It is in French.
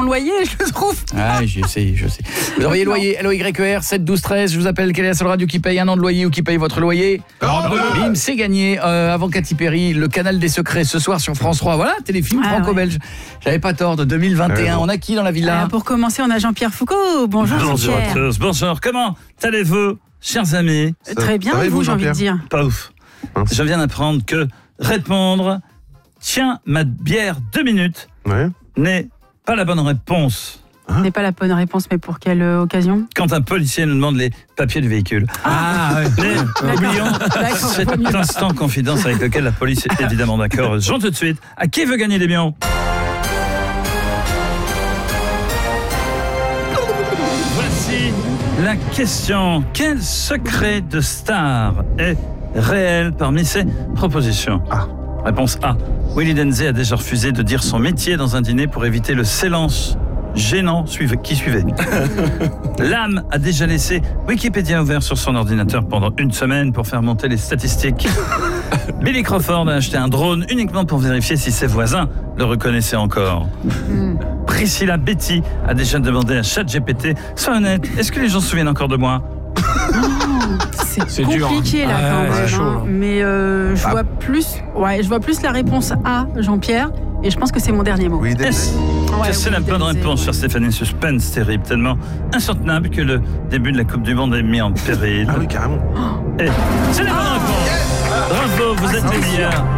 loyer, je le trouve. Ah, je sais. Vous envoyez loyer, LOYER, 7 12 13, je vous appelle, quelle est la seule radio qui paye un an de loyer ou qui paye votre loyer? Bim, c'est gagné. Avant Katy Perry, le canal des secrets ce soir sur France 3. Voilà, téléfilm franco-belge. J'avais pas tort, de 2021. On a qui dans la villa? Pour commencer, on a Jean-Pierre Foucault. Bonjour Jean-Pierre. À tous. Bonjour, comment allez-vous, chers amis? Très bien, et vous, j'ai envie de dire. Pas ouf. Je viens d'apprendre que répondre « Tiens, ma bière 2 minutes » n'est pas la bonne réponse. Ce n'est pas la bonne réponse, mais pour quelle occasion? Quand un policier nous demande les papiers du véhicule. Mais oublions cet instant confidence avec lequel la police est évidemment d'accord. Jean, tout de suite, à qui veut gagner des millions? Voici la question. Quel secret de star est réel parmi ces propositions? Réponse A. Willy Denzé a déjà refusé de dire son métier dans un dîner pour éviter le silence gênant qui suivait. L'âme a déjà laissé Wikipédia ouvert sur son ordinateur pendant 1 semaine pour faire monter les statistiques. Billy Crawford a acheté un drone uniquement pour vérifier si ses voisins le reconnaissaient encore. Priscilla Betty a déjà demandé à ChatGPT « Sois honnête, est-ce que les gens se souviennent encore de moi ?» C'est compliqué dur, là quand même, chaud. mais je vois plus la réponse A, Jean-Pierre, et je pense que c'est mon dernier mot. C'est la bonne réponse, chère Stéphanie. Suspense terrible, tellement insoutenable que le début de la Coupe du Monde est mis en péril. Ah oui, carrément. Et c'est la bonne réponse. Bravo, vous êtes les meilleurs.